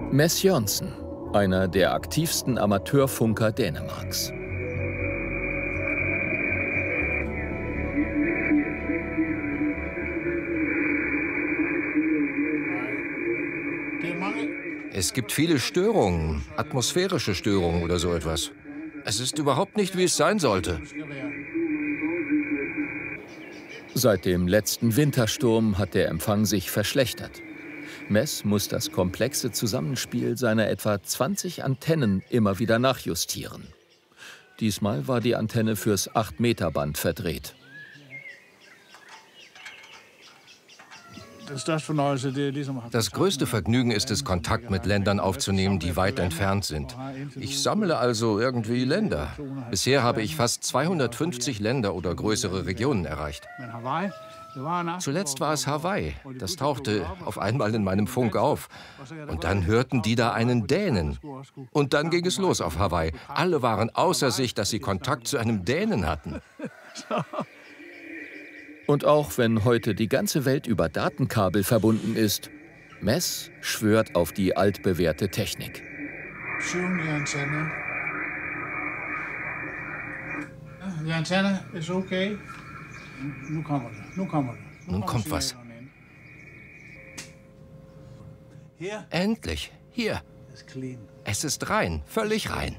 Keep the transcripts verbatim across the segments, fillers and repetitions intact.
Mess Jørgensen, einer der aktivsten Amateurfunker Dänemarks. Es gibt viele Störungen, atmosphärische Störungen oder so etwas. Es ist überhaupt nicht, wie es sein sollte. Seit dem letzten Wintersturm hat der Empfang sich verschlechtert. Mess muss das komplexe Zusammenspiel seiner etwa zwanzig Antennen immer wieder nachjustieren. Diesmal war die Antenne fürs acht Meter Band verdreht. Das größte Vergnügen ist es, Kontakt mit Ländern aufzunehmen, die weit entfernt sind. Ich sammle also irgendwie Länder. Bisher habe ich fast zweihundertfünfzig Länder oder größere Regionen erreicht. Zuletzt war es Hawaii. Das tauchte auf einmal in meinem Funk auf. Und dann hörten die da einen Dänen. Und dann ging es los auf Hawaii. Alle waren außer sich, dass sie Kontakt zu einem Dänen hatten. Und auch wenn heute die ganze Welt über Datenkabel verbunden ist, Mess schwört auf die altbewährte Technik. Die Antenne ist okay. Nun kommt was. Endlich, hier. Es ist rein, völlig rein.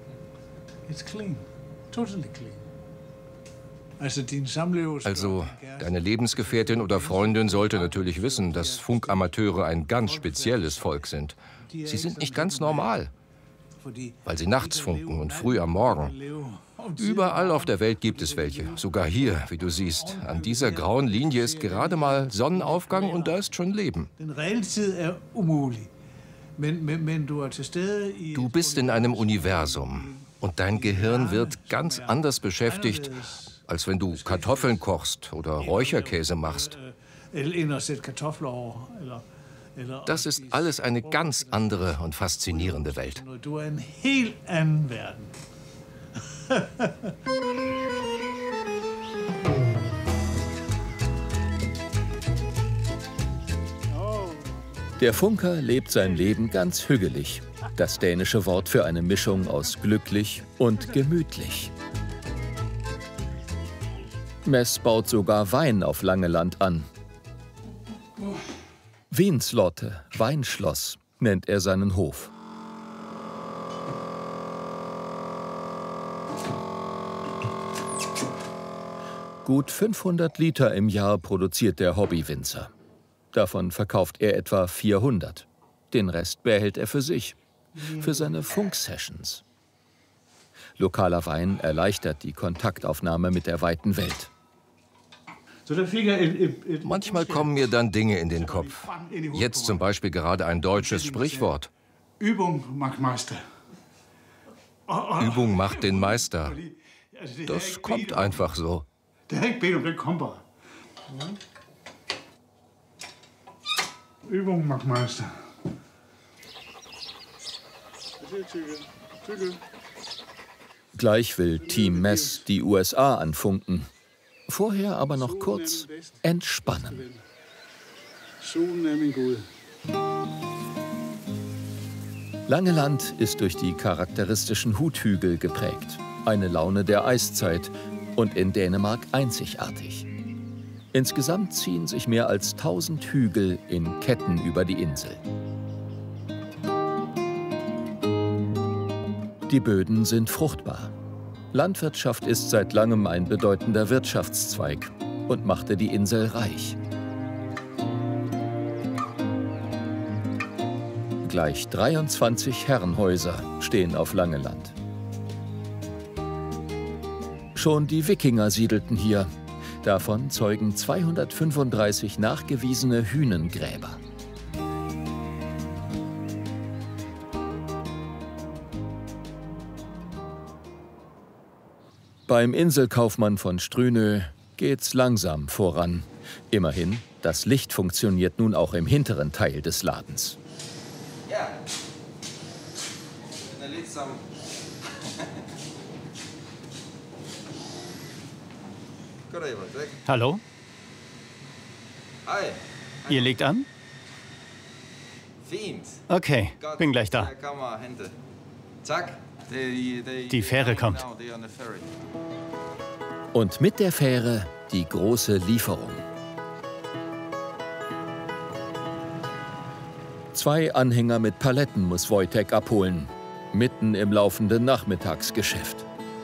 Also, deine Lebensgefährtin oder Freundin sollte natürlich wissen, dass Funkamateure ein ganz spezielles Volk sind. Sie sind nicht ganz normal, weil sie nachts funken und früh am Morgen. Überall auf der Welt gibt es welche, sogar hier, wie du siehst. An dieser grauen Linie ist gerade mal Sonnenaufgang und da ist schon Leben. Du bist in einem Universum und dein Gehirn wird ganz anders beschäftigt, als wenn du Kartoffeln kochst oder Räucherkäse machst. Das ist alles eine ganz andere und faszinierende Welt. Der Funker lebt sein Leben ganz hügelig. Das dänische Wort für eine Mischung aus glücklich und gemütlich. Mess baut sogar Wein auf Langeland an. Wienslotte, Weinschloss, nennt er seinen Hof. Gut fünfhundert Liter im Jahr produziert der Hobbywinzer. Davon verkauft er etwa vierhundert. Den Rest behält er für sich, für seine Funksessions. Lokaler Wein erleichtert die Kontaktaufnahme mit der weiten Welt. Manchmal kommen mir dann Dinge in den Kopf. Jetzt zum Beispiel gerade ein deutsches Sprichwort. Übung macht Meister. Übung macht den Meister. Das kommt einfach so. Übung macht Meister. Gleich will Team Mess die U S A anfunken. Vorher aber noch kurz entspannen. Langeland ist durch die charakteristischen Huthügel geprägt. Eine Laune der Eiszeit und in Dänemark einzigartig. Insgesamt ziehen sich mehr als tausend Hügel in Ketten über die Insel. Die Böden sind fruchtbar. Landwirtschaft ist seit langem ein bedeutender Wirtschaftszweig und machte die Insel reich. Gleich dreiundzwanzig Herrenhäuser stehen auf Langeland. Schon die Wikinger siedelten hier. Davon zeugen zweihundertfünfunddreißig nachgewiesene Hünengräber. Beim Inselkaufmann von Strynö geht's langsam voran. Immerhin, das Licht funktioniert nun auch im hinteren Teil des Ladens. Ja. Hallo? Hi. Ihr legt an? Okay, bin gleich da. Die Fähre kommt. Und mit der Fähre die große Lieferung. Zwei Anhänger mit Paletten muss Wojtek abholen, mitten im laufenden Nachmittagsgeschäft.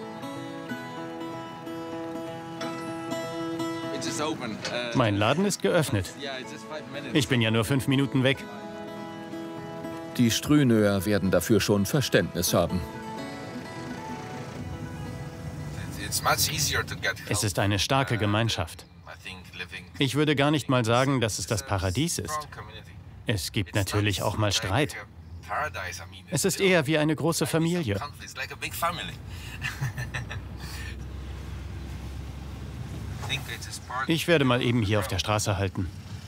Mein Laden ist geöffnet. Ich bin ja nur fünf Minuten weg. Die Strünöer werden dafür schon Verständnis haben. Es ist eine starke Gemeinschaft. Ich würde gar nicht mal sagen, dass es das Paradies ist. Es gibt natürlich auch mal Streit. Es ist eher wie eine große Familie. Ich werde mal eben hier auf der Straße halten.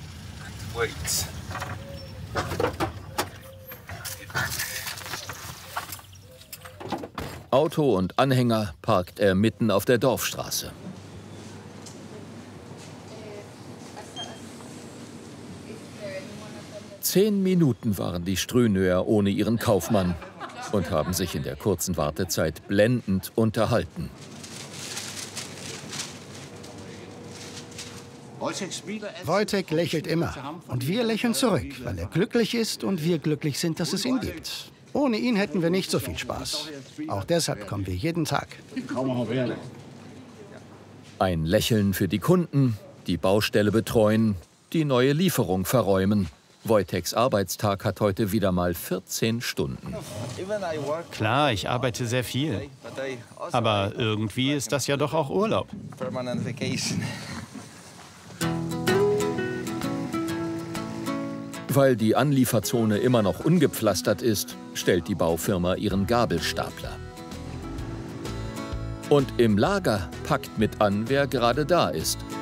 Auto und Anhänger parkt er mitten auf der Dorfstraße. Zehn Minuten waren die Strünöer ohne ihren Kaufmann und haben sich in der kurzen Wartezeit blendend unterhalten. Wojtek lächelt immer und wir lächeln zurück, weil er glücklich ist und wir glücklich sind, dass es ihn gibt. Ohne ihn hätten wir nicht so viel Spaß. Auch deshalb kommen wir jeden Tag. Ein Lächeln für die Kunden, die Baustelle betreuen, die neue Lieferung verräumen. Wojteks Arbeitstag hat heute wieder mal vierzehn Stunden. Klar, ich arbeite sehr viel. Aber irgendwie ist das ja doch auch Urlaub. Weil die Anlieferzone immer noch ungepflastert ist, stellt die Baufirma ihren Gabelstapler. Und im Lager packt mit an, wer gerade da ist.